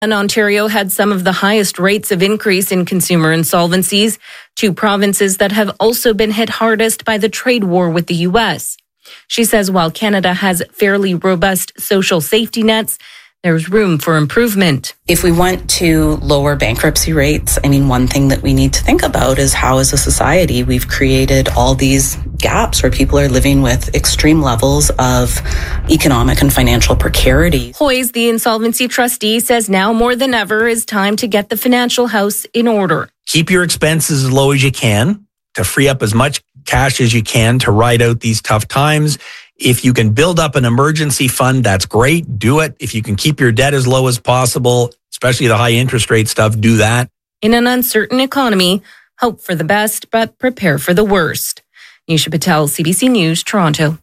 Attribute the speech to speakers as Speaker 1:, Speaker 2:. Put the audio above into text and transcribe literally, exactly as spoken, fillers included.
Speaker 1: And Ontario had some of the highest rates of increase in consumer insolvencies, two provinces that have also been hit hardest by the trade war with the U S. She says while Canada has fairly robust social safety nets, there's room for improvement.
Speaker 2: If we want to lower bankruptcy rates, I mean, one thing that we need to think about is how as a society we've created all these gaps where people are living with extreme levels of economic and financial precarity.
Speaker 1: Hoyes, the insolvency trustee, says now more than ever is time to get the financial house in order.
Speaker 3: Keep your expenses as low as you can to free up as much cash as you can to ride out these tough times. If you can build up an emergency fund, that's great. Do it. If you can keep your debt as low as possible, especially the high interest rate stuff, do that.
Speaker 1: In an uncertain economy, hope for the best, but prepare for the worst. Nisha Patel, C B C News, Toronto.